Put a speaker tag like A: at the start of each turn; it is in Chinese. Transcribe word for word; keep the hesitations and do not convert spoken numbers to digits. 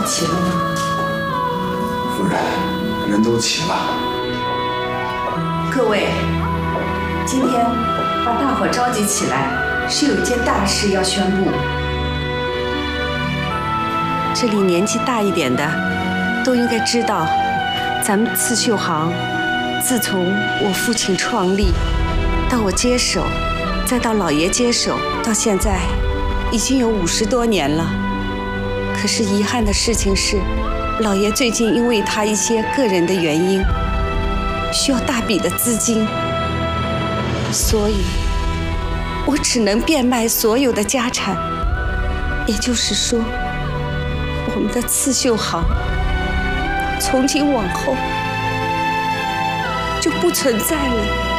A: 齐了吗？
B: 夫人，人都齐了。
A: 各位，今天把大伙召集起来，是有一件大事要宣布。
C: 这里年纪大一点的都应该知道，咱们刺绣行自从我父亲创立，到我接手，再到老爷接手，到现在已经有五十多年了。可是遗憾的事情是，老爷最近因为他一些个人的原因，需要大笔的资金，所以我只能变卖所有的家产。也就是说，我们的刺绣行从今往后就不存在了。